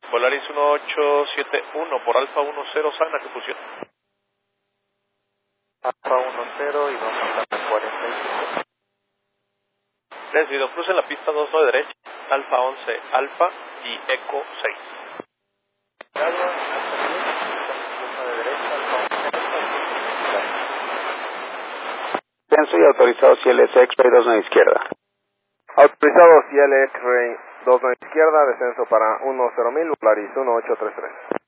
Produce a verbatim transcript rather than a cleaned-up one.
Volaris uno ocho siete uno por Alfa uno cero, Sana, ¿qué posición? Alfa uno cero y dos Santana cuarenta y cinco. Recibido, cruce en la pista dos nueve derecha, Alfa once, Alfa y Eco seis. Descenso y autorizado C L S X-Ray dos nueve izquierda. Autorizado C L X-Ray dos nueve izquierda, descenso para uno cero mil, Volaris uno ocho tres tres.